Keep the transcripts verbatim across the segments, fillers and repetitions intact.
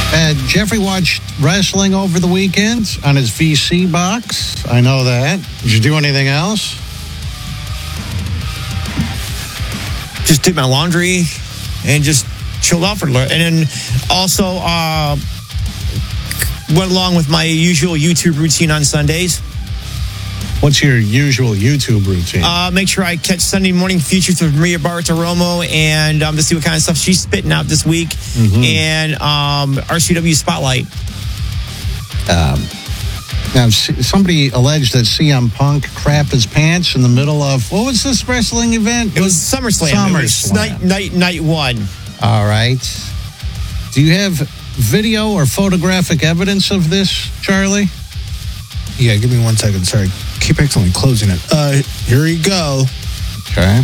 Uh, Jeffrey watched wrestling over the weekend on his V C box. I know that. Did you do anything else? Just did my laundry and just chilled out for a little. And then also uh, went along with my usual YouTube routine on Sundays. What's your usual YouTube routine? Uh, make sure I catch Sunday Morning Futures with Maria Bartiromo and um, to see what kind of stuff she's spitting out this week. Mm-hmm. And um, R C W Spotlight. Um, now, somebody alleged that C M Punk crapped his pants in the middle of, what was this wrestling event? It was SummerSlam. SummerSlam. It was night, night, night one. All right. Do you have video or photographic evidence of this, Charlie? Yeah, give me one second. Sorry. Keep accidentally closing it. Uh, here you go. Okay.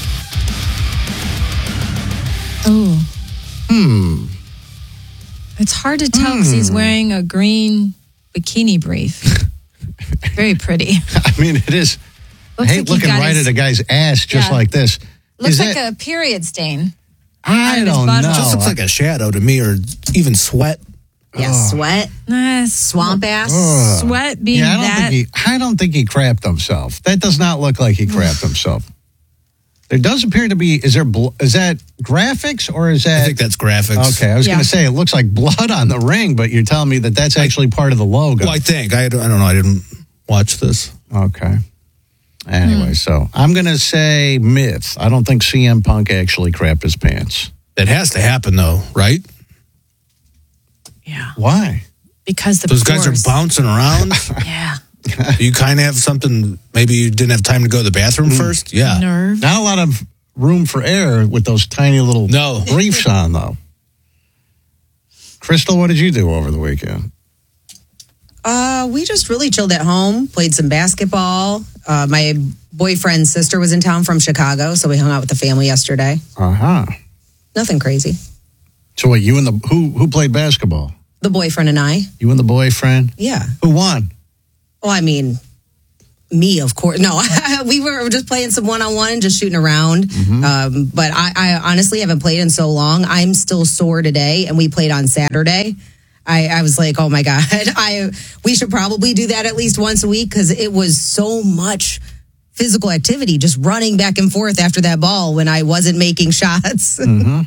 Oh. Hmm. It's hard to tell because hmm. he's wearing a green bikini brief. Very pretty. I mean, it is. Looks I hate like looking right his, at a guy's ass just yeah. like this. Looks is like that, a period stain. I don't know. It just looks like a shadow to me, or even sweat. Yeah, oh. sweat. Uh, Swamp ass. Ugh. Sweat being yeah, I don't that. Think he, I don't think he crapped himself. That does not look like he crapped himself. There does appear to be, is there, is that graphics or is that? I think that's graphics. Okay, I was yeah. going to say it looks like blood on the ring, but you're telling me that that's actually part of the logo. Well, I think. I, I don't know. I didn't watch this. Okay. Anyway, hmm. so I'm going to say myth. I don't think C M Punk actually crapped his pants. It has to happen, though, right? Yeah. Why? Because the Those pores. guys are bouncing around. Yeah. You kind of have something, maybe you didn't have time to go to the bathroom mm. first? Yeah. Nerve. Not a lot of room for air with those tiny little no. briefs on, though. Crystal, what did you do over the weekend? Uh, we just really chilled at home, played some basketball. Uh, my boyfriend's sister was in town from Chicago, so we hung out with the family yesterday. Uh-huh. Nothing crazy. So what, you and the, who who played basketball? The boyfriend and I. You and the boyfriend? Yeah. Who won? Well, I mean, me, of course. No, we were just playing some one-on-one, just shooting around. Mm-hmm. Um, but I, I honestly haven't played in so long. I'm still sore today, and we played on Saturday. I, I was like, oh my God, I we should probably do that at least once a week because it was so much physical activity, just running back and forth after that ball when I wasn't making shots. Mm-hmm.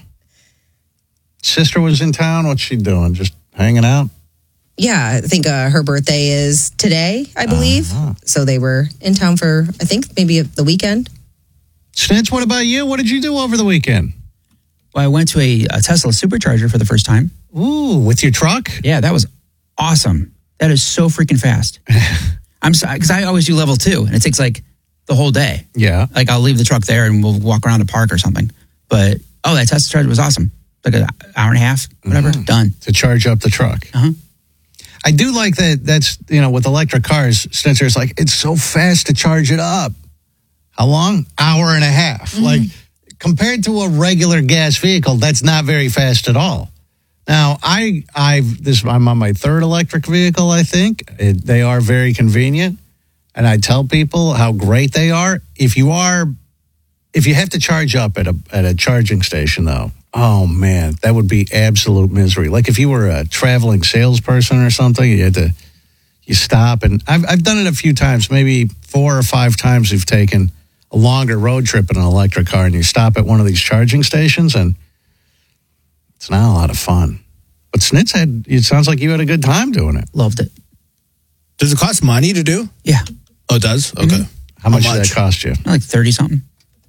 Sister was in town. What's she doing? Just hanging out? Yeah, I think uh, her birthday is today, I believe. Uh-huh. So they were in town for, I think, maybe the weekend. Snitch, what about you? What did you do over the weekend? Well, I went to a, a Tesla supercharger for the first time. Ooh, with your truck? Yeah, that was awesome. That is so freaking fast. I'm sorry, because I always do level two, and it takes like the whole day. Yeah. Like I'll leave the truck there and we'll walk around the park or something. But, oh, that Tesla charger was awesome. Like an hour and a half, whatever, mm-hmm. done. To charge up the truck. Uh-huh. I do like that. That's, you know, with electric cars, Snitzer, it's like, it's so fast to charge it up. How long? Hour and a half. Mm-hmm. Like, compared to a regular gas vehicle, that's not very fast at all. Now, I, I've this. I'm on my third electric vehicle, I think. It, they are very convenient. And I tell people how great they are. If you are, if you have to charge up at a at a charging station, though, oh, man, that would be absolute misery. Like if you were a traveling salesperson or something, you had to, you stop. And I've, I've done it a few times, maybe four or five times we've taken a longer road trip in an electric car and you stop at one of these charging stations and it's not a lot of fun. But Snitz had, it sounds like you had a good time doing it. Loved it. Does it cost money to do? Yeah. Oh, it does? Okay. Mm-hmm. How, How much, much did that cost you? Like thirty something.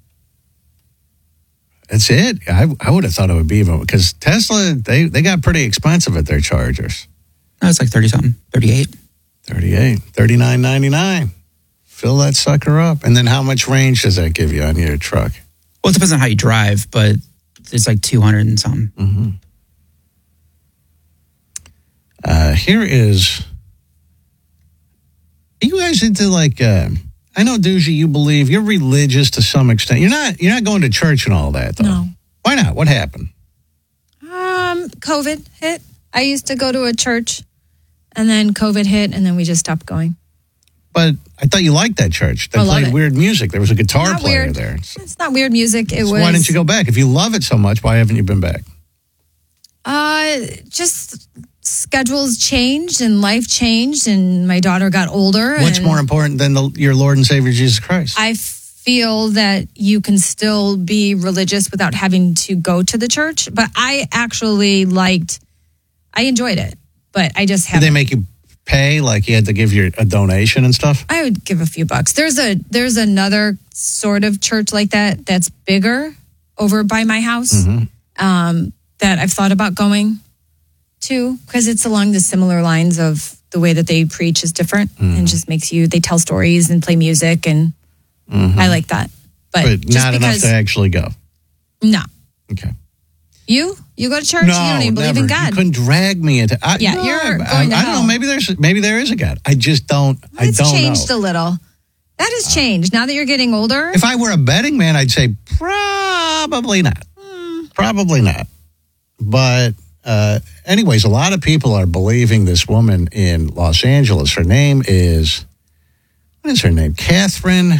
That's it. I I would have thought it would be even because Tesla, they, they got pretty expensive at their chargers. No, it's like thirty something, thirty-eight. thirty-eight, thirty-nine ninety-nine. Fill that sucker up. And then how much range does that give you on your truck? Well, it depends on how you drive, but it's like two hundred and something. Mm-hmm. Uh, here is, are you guys into like, uh, I know, Doogie, you believe you're religious to some extent. You're not. You're not going to church and all that, though. No. Why not? What happened? Um, COVID hit. I used to go to a church, and then COVID hit, and then we just stopped going. But I thought you liked that church. They I love played it. weird music. There was a guitar Not player weird. there. It's not weird music. It so was. Why didn't you go back? If you love it so much, why haven't you been back? Uh, just schedules changed and life changed, and my daughter got older. What's and more important than the, your Lord and Savior Jesus Christ? I feel that you can still be religious without having to go to the church, but I actually liked, I enjoyed it, but I just Did haven't. they make you pay, like you had to give your a donation and stuff? I would give a few bucks. There's a there's another sort of church like that that's bigger over by my house Mm-hmm. um, that I've thought about going to because it's along the similar lines of the way that they preach is different Mm-hmm. and just makes you. They tell stories and play music and I like that, but, But just not enough because, to actually go. No, Okay. you you go to church. No, you don't even believe never. in God. You couldn't drag me into. I, Yeah, no, you're I, going I, to I don't hell. know. Maybe there's maybe there is a God. I just don't. I It's don't changed know. a little. That has changed now that you're getting older. If I were a betting man, I'd say probably not. Probably not. But uh, anyways, a lot of people are believing this woman in Los Angeles. Her name is, what is her name? Catherine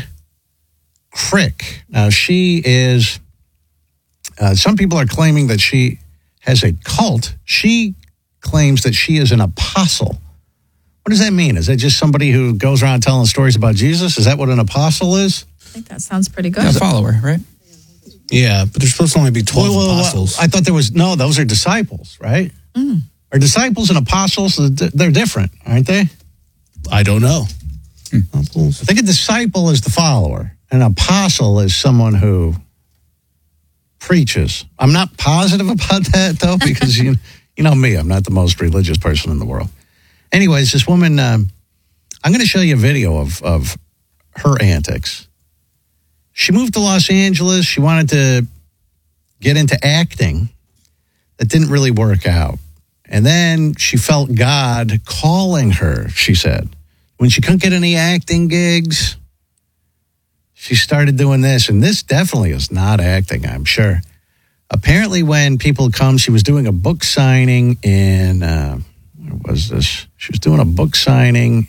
Crick. Now, she is, uh, some people are claiming that she has a cult. She claims that she is an apostle. What does that mean? Is that just somebody who goes around telling stories about Jesus? Is that what an apostle is? I think that sounds pretty good. A follower, right? Yeah, but there's supposed to only be twelve Well, well, well, apostles. I thought there was, no, those are disciples, right? Mm. Are disciples and apostles, they're different, aren't they? I don't know. I think a disciple is the follower. An apostle is someone who preaches. I'm not positive about that, though, because you, you know me, I'm not the most religious person in the world. Anyways, this woman, um, I'm going to show you a video of, of her antics. She moved to Los Angeles. She wanted to get into acting. That didn't really work out. And then she felt God calling her, she said. When she couldn't get any acting gigs, she started doing this. And this definitely is not acting, I'm sure. Apparently, when people come, she was doing a book signing in, uh, where was this? She was doing a book signing.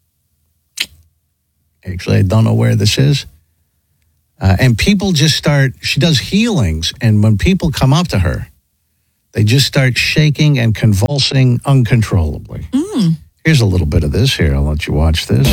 Actually, I don't know where this is. Uh, and people just start, she does healings. And when people come up to her, they just start shaking and convulsing uncontrollably. Mm. Here's a little bit of this here. I'll let you watch this.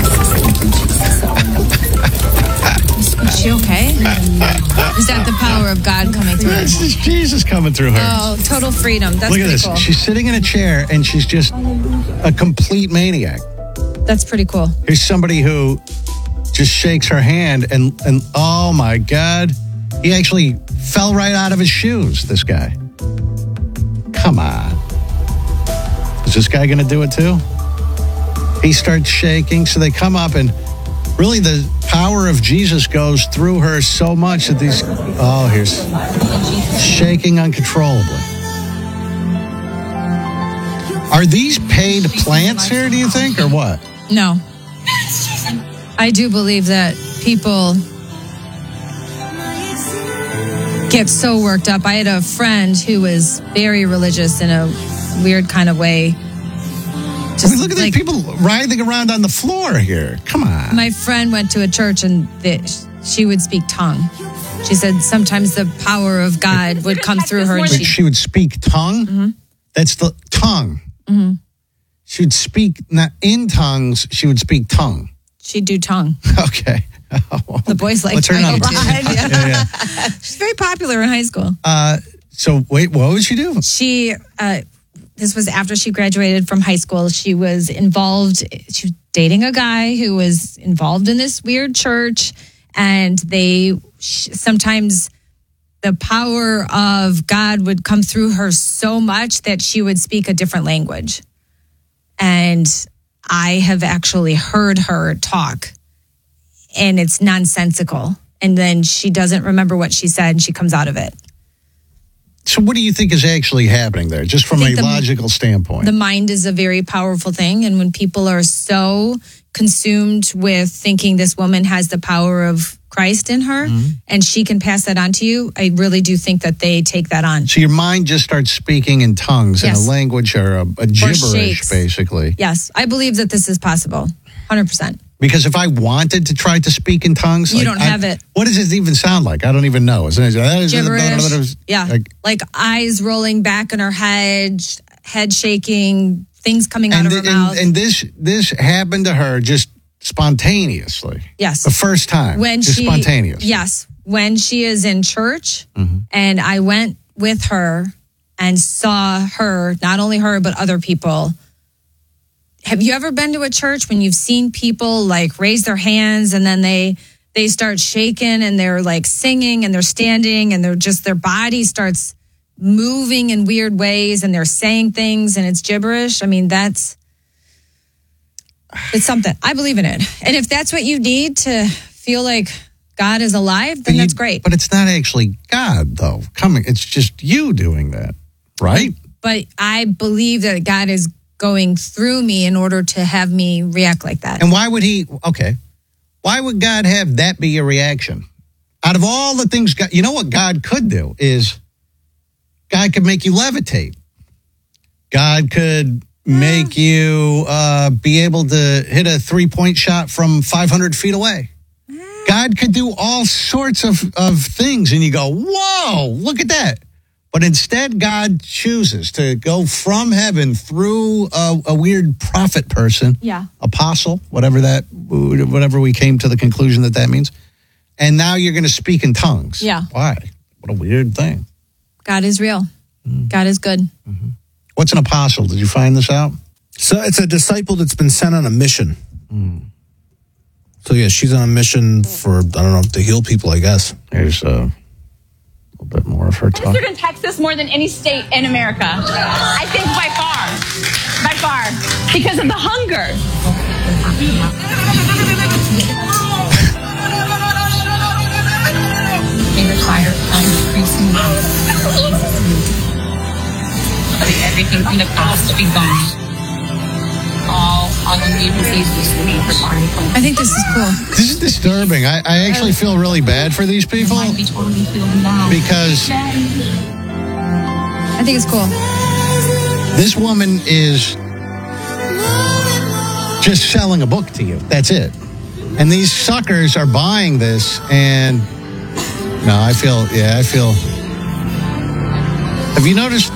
Is she okay? Is that the power of God coming through her? This is Jesus coming through her. Oh, total freedom. That's Look at pretty this. cool. She's sitting in a chair and she's just a complete maniac. That's pretty cool. Here's somebody who just shakes her hand and, and oh my God, he actually fell right out of his shoes, this guy. Come on. Is this guy going to do it too? He starts shaking, so they come up and really the power of Jesus goes through her so much that these, oh, here's shaking uncontrollably. Are these paid plants here, do you think, or what? No. I do believe that people get so worked up. I had a friend who was very religious in a weird kind of way. I mean, look at like, these people writhing around on the floor here. Come on. My friend went to a church and the, she would speak tongue. She said sometimes the power of God would come through her. And Wait, she, she would speak tongue? Mm-hmm. That's the tongue. Mm-hmm. She would speak, not in tongues, she would speak tongue. she'd do tongue. Okay. The boys like What's her tongue number? a lot. Yeah. Yeah, yeah. She's very popular in high school. Uh, so, wait, what would she do? She, uh, this was after she graduated from high school. She was involved, she was dating a guy who was involved in this weird church. And they sometimes the power of God would come through her so much that she would speak a different language. And I have actually heard her talk, and it's nonsensical. And then she doesn't remember what she said, and she comes out of it. So, what do you think is actually happening there, just from I a think the- logical standpoint? The mind is a very powerful thing. And when people are so consumed with thinking this woman has the power of Christ in her Mm-hmm. and she can pass that on to you, I really do think that they take that on. so, your mind just starts speaking in tongues, in Yes. a language or a, a gibberish, shakes. basically. Yes, I believe that this is possible. one hundred percent. Because if I wanted to try to speak in tongues, You like, don't I- have it. What does it even sound like? I don't even know. Isn't it? That is- Gibberish. Yeah. Like, Like eyes rolling back in her head, sh- head shaking, things coming out and, of her and, mouth. and this this happened to her just spontaneously. Yes. The first time. when just she spontaneous. Yes, when she is in church, Mm-hmm. and I went with her and saw her, not only her but other people. Have you ever been to a church when you've seen people like raise their hands and then they they start shaking and they're like singing and they're standing and they're just their body starts moving in weird ways and they're saying things and it's gibberish? I mean, that's it's something. I believe in it. And if that's what you need to feel like God is alive, then But that's you- great. But it's not actually God, though. Coming, it's just you doing that, right? But I believe that God is going through me in order to have me react like that. And why would he? Okay, why would God have that be your reaction? Out of all the things, God, you know what God could do is God could make you levitate. God could make you uh, be able to hit a three-point shot from five hundred feet away. God could do all sorts of, of things, and you go, whoa, look at that. But instead, God chooses to go from heaven through a, a weird prophet person, Yeah. apostle, whatever that, whatever we came to the conclusion that that means. And now you're going to speak in tongues. Yeah. Why? What a weird thing. God is real. God is good. What's an apostle? Did you find this out? So it's a disciple that's been sent on a mission. So yeah, she's on a mission for, I don't know, to heal people, I guess. Here's uh, a little bit more of her talk. Registered in Texas more than any state in America. I think by far, by far, because of the hunger. They require increasing everything from the past to be gone. All autoimmune diseases to be required. I think this is cool. This is disturbing. I, I actually feel really bad for these people Might be totally feeling down. because I think it's cool. this woman is just selling a book to you. That's it. And these suckers are buying this, and no, I feel, yeah, I feel. Have you noticed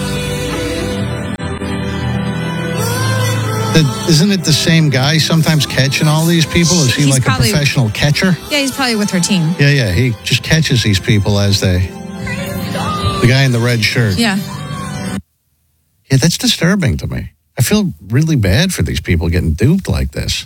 that? Isn't it the same guy sometimes catching all these people? Is he He's like probably- a professional catcher? Yeah, he's probably with her team. Yeah, yeah, he just catches these people as they. The guy in the red shirt. Yeah. Yeah, that's disturbing to me. I feel really bad for these people getting duped like this.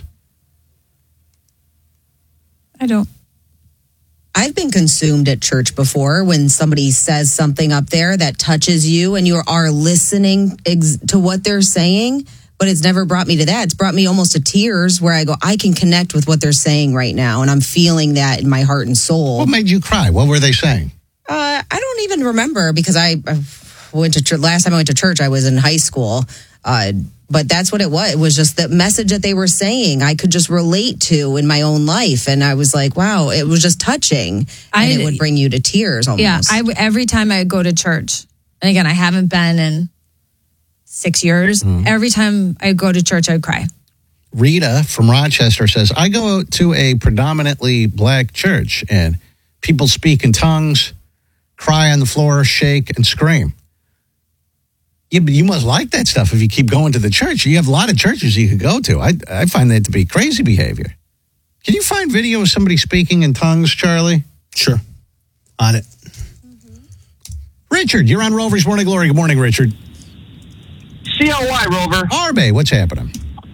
I don't. I've been consumed at church before when somebody says something up there that touches you and you are listening ex- to what they're saying, but it's never brought me to that. It's brought me almost to tears where I go, I can connect with what they're saying right now. And I'm feeling that in my heart and soul. What made you cry? What were they saying? Uh, I don't even remember because I, I went to church. Last time I went to church, I was in high school. Uh, but that's what it was. It was just the message that they were saying I could just relate to in my own life. And I was like, wow, it was just touching. And I- it would bring you to tears almost. Yeah, I w- every time I go to church, and again, I haven't been in six years. Every time I go to church, I would cry. Rita from Rochester says, I go to a predominantly black church and people speak in tongues, cry on the floor, shake, and scream. Yeah, but you must like that stuff if you keep going to the church. You have a lot of churches you could go to. I, I find that to be crazy behavior. Can you find video of somebody speaking in tongues, Charlie? Sure. On it. Richard, you're on Rover's Morning Glory. Good morning, Richard. C L Y, Rover. Arbe, what's happening?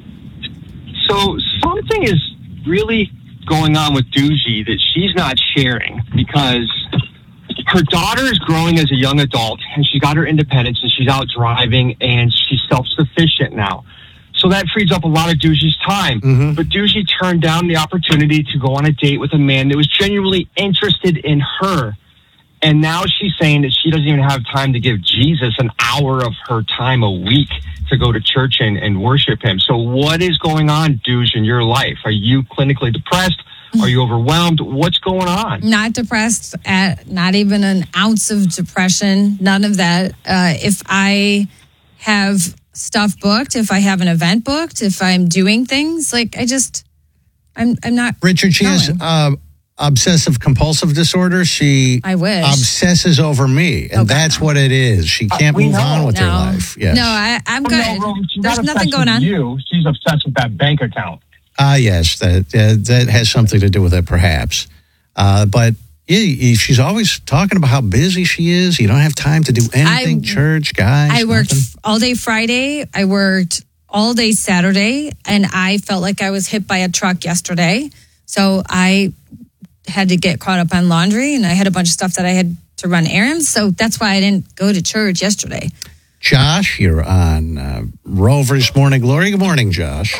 So something is really going on with Doogie that she's not sharing because her daughter is growing as a young adult and she got her independence and she's out driving and she's self-sufficient now. So that frees up a lot of Doogie's time. Mm-hmm. But Doogie turned down the opportunity to go on a date with a man that was genuinely interested in her. And now she's saying that she doesn't even have time to give Jesus an hour of her time a week to go to church and, and worship him. So what is going on, Dooge, in your life? Are you clinically depressed? Are you overwhelmed? What's going on? Not depressed, at not even an ounce of depression, none of that. Uh, if I have stuff booked, if I have an event booked, if I'm doing things, like I just, I'm I'm not. Richard, she has going. uh, obsessive compulsive disorder. She I wish. obsesses over me, and Okay. that's what it is. She can't we move know. on with her No. life. Yes. No, I, I'm Oh, good. no, Rome, she's There's not nothing obsessed going with on. You, she's obsessed with that bank account. Ah, yes, that uh, that has something to do with it, perhaps. Uh, but yeah, y- she's always talking about how busy she is. You don't have time to do anything. I- church, guys. I worked nothing. f- all day Friday. I worked all day Saturday, and I felt like I was hit by a truck yesterday. So I had to get caught up on laundry, and I had a bunch of stuff that I had to run errands. So that's why I didn't go to church yesterday. Josh, you're on uh, Rover's Morning Glory. Good morning, Josh.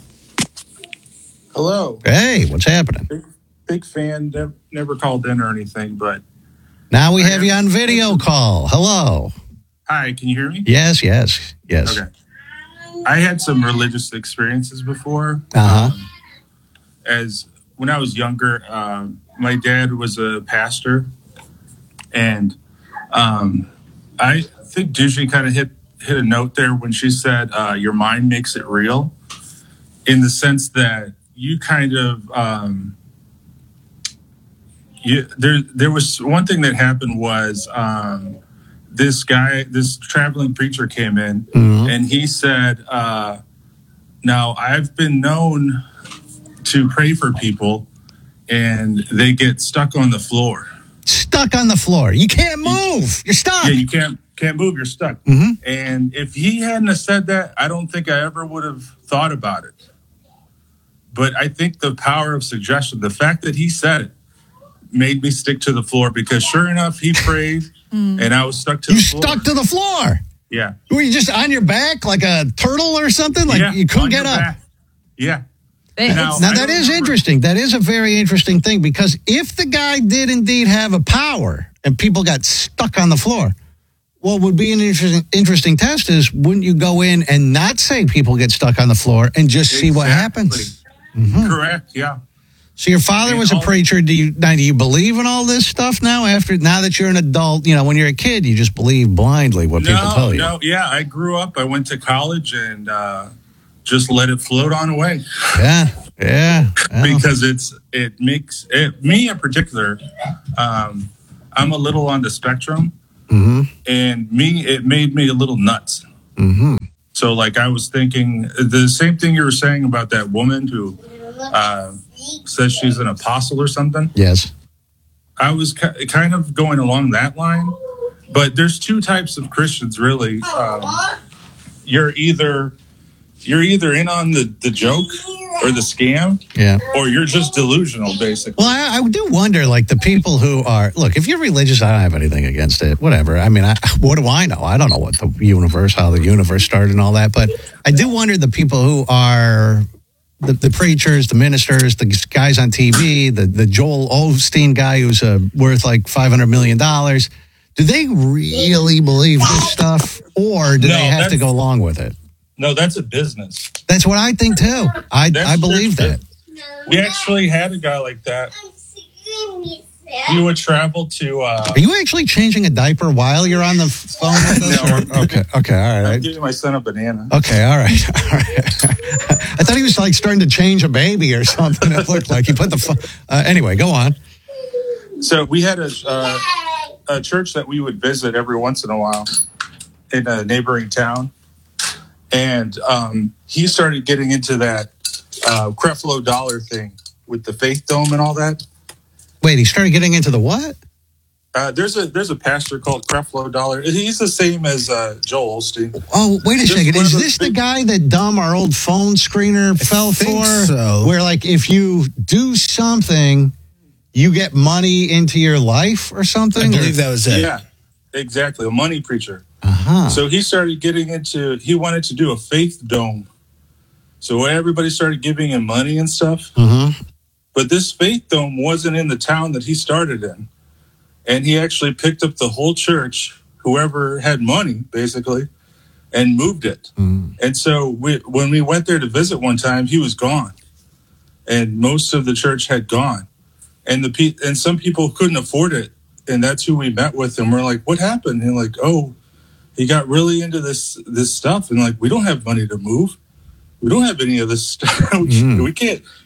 Hello. Hey, what's happening? Big, big fan. Never, never called in or anything, but Now we have you on video call. Hello. hi, can you hear me? Yes, yes, yes. Okay. I had some religious experiences before. Uh huh. Um, as when I was younger, um, my dad was a pastor, and um, I think Juji kind of hit hit a note there when she said, uh, "Your mind makes it real," in the sense that you kind of um, you, there. There was one thing that happened was um, this guy, this traveling preacher, came in Mhm. and he said, uh, "Now I've been known to pray for people, and they get stuck on the floor. Stuck on the floor. You can't move. You're stuck. Yeah, you can't can't move. You're stuck." Mhm. And if he hadn't have said that, I don't think I ever would have thought about it. But I think the power of suggestion, the fact that he said it, made me stick to the floor, because sure enough, he prayed, and I was stuck to You the floor. stuck to the floor. Yeah. Were you just on your back like a turtle or something? Like yeah, you couldn't on get your up. back. Yeah. It's- Now- Now I that is remember- interesting. That is a very interesting thing, because if the guy did indeed have a power and people got stuck on the floor, what would be an interesting interesting test is, wouldn't you go in and not say people get stuck on the floor and just see what happens? Exactly. Correct. Yeah. So your father And was a all- preacher. Do you now do you believe in all this stuff now? After now that you're an adult, you know, when you're a kid, you just believe blindly what people No, tell you. no. Yeah, I grew up. I went to college and uh, just let it float on away. Yeah, yeah. Well, Because it's it makes it me in particular. Um, I'm a little on the spectrum, mhm, and me it made me a little nuts. mhm. So like I was thinking the same thing you were saying about that woman who uh, says she's an apostle or something. Yes. I was ki- kind of going along that line, but there's two types of Christians really. Um, you're either you're either in on the, the joke or the scam, Yeah. or you're just delusional, basically. Well, I, I do wonder, like the people who are look. If you're religious, I don't have anything against it. Whatever. I mean, I, what do I know? I don't know what the universe, how the universe started, and all that. But I do wonder the people who are the, the preachers, the ministers, the guys on T V, the the Joel Osteen guy who's uh, worth like five hundred million dollars. Do they really believe this stuff, or do No, they have to that's- go along with it? No, that's a business. That's what I think too. I That's I believe their- that. We actually had a guy like that. He would travel to. Uh, Are you actually changing a diaper while you're on the phone with us? No. Or- okay, okay, all I'm right. giving my son a banana. Okay, all right, all right. I thought he was like starting to change a baby or something. It looked like he put the. Fo- uh, anyway, go on. So we had a uh, a church that we would visit every once in a while in a neighboring town, and um, he started getting into that uh, Creflo Dollar thing with the Faith Dome and all that. Wait, he started getting into the what? Uh, there's a there's a pastor called Creflo Dollar. He's the same as uh, Joel Osteen. Oh, wait a Just second. one of Is those this the big- guy that Dumb, our old phone screener, fell think for? so. Where, like, if you do something, you get money into your life or something? I believe that was it. Yeah, exactly. A money preacher. Uh-huh. So he started getting into. He wanted to do a Faith Dome. So everybody started giving him money and stuff. Mm-hmm. But this Faith Dome wasn't in the town that he started in. And he actually picked up the whole church, whoever had money, basically, and moved it. Mm. And so we, when we went there to visit one time, he was gone. And most of the church had gone. And the pe- and some people couldn't afford it. And that's who we met with. And we're like, what happened? And like, oh, he got really into this this stuff. And like, we don't have money to move. We don't have any of this stuff. Mm. We can't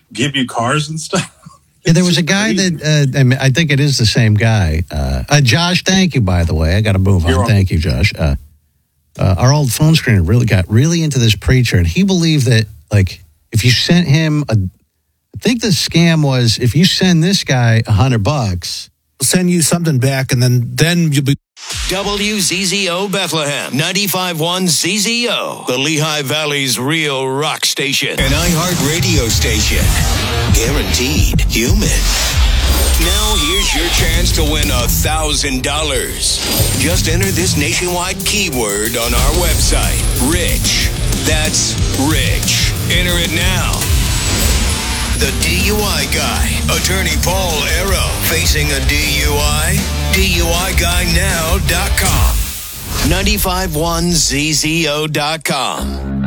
give you cars and stuff. Yeah, there was a guy that, uh, I, mean, I think it is the same guy. Uh, uh, Josh, thank you, by the way. I got to move on. Thank you, Josh. Uh, uh, our old phone screener really got really into this preacher, and he believed that, like, if you sent him a, I think the scam was if you send this guy a hundred bucks, send you something back, and then then you'll be. W Z Z O Bethlehem, ninety-five point one Z Z O, the Lehigh Valley's real rock station. An iHeart radio station. Guaranteed human. Now here's your chance to win a thousand dollars. Just enter this nationwide keyword on our website, Rich. That's Rich. Enter it now. The D U I Guy, Attorney Paul Arrow, facing a D U I? D U I guy now dot com. ninety-five point one Z Z O dot com.